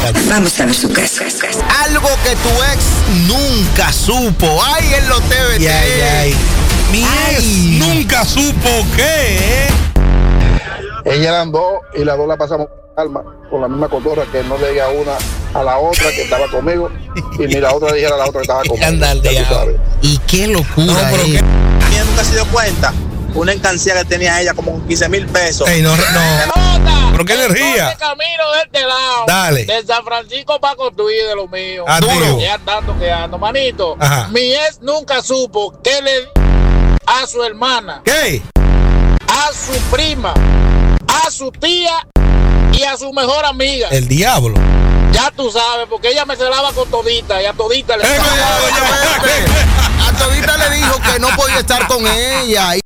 adelante. Vamos a ver su caso. Algo que tu ex nunca supo. Ay, en los TVT. Ay. Mi ex nunca supo qué. Ella eran dos y las dos la pasamos calma, con la misma cotorra, que no le diga una a la otra que estaba conmigo y ni la otra dijera a la otra que estaba conmigo. Anda al diablo. Y qué locura. No, pero es. qué. Ella nunca se dio cuenta. Una encancía que tenía ella como con 15,000 pesos. Ey, no. ¿Pero qué energía? Camino de este lado. Dale. De San Francisco para construir de lo mío. Duro. Ya tanto que ando, manito. Ajá. Mi ex nunca supo qué le a su hermana, ¿Qué? a su prima, a su tía y a su mejor amiga. El diablo. Ya tú sabes, porque ella me celaba con todita y a todita le A todita le dijo que no podía estar con ella